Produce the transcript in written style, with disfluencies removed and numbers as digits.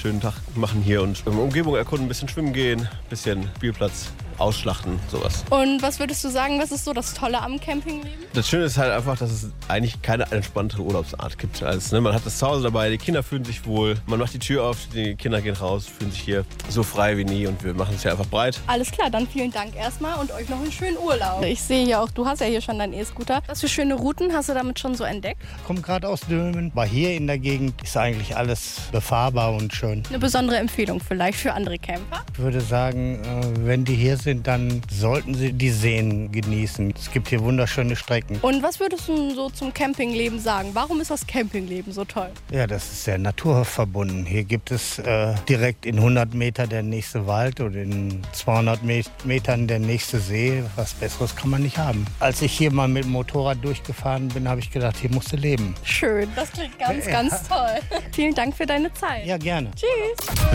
schönen Tag machen hier und Umgebung erkunden, ein bisschen schwimmen gehen, ein bisschen Spielplatz ausschlachten, sowas. Und was würdest du sagen, was ist so das Tolle am Campingleben? Das Schöne ist halt einfach, dass es eigentlich keine entspanntere Urlaubsart gibt. Also, man hat das zu Hause dabei, die Kinder fühlen sich wohl, man macht die Tür auf, die Kinder gehen raus, fühlen sich hier so frei wie nie und wir machen es hier einfach breit. Alles klar, dann vielen Dank erstmal und euch noch einen schönen Urlaub. Ich sehe ja auch, du hast ja hier schon deinen E-Scooter. Was für schöne Routen hast du damit schon so entdeckt? Komme gerade aus Dülmen. Aber hier in der Gegend ist eigentlich alles befahrbar und schön. Eine besondere Empfehlung vielleicht für andere Camper? Ich würde sagen, wenn die hier sind, dann sollten sie die Seen genießen. Es gibt hier wunderschöne Strecken. Und was würdest du so zum Campingleben sagen? Warum ist das Campingleben so toll? Ja, das ist sehr naturverbunden. Hier gibt es direkt in 100 Meter der nächste Wald und in 200 Metern der nächste See. Was Besseres kann man nicht haben. Als ich hier mal mit dem Motorrad durchgefahren bin, habe ich gedacht, hier musst du leben. Schön, das klingt ganz toll. Vielen Dank für deine Zeit. Ja, gerne. Tschüss.